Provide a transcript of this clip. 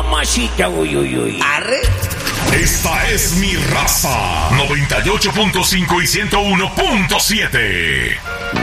mamacita, uy, uy, uy. Arre. Esta es mi raza. 98.5 y 101.7.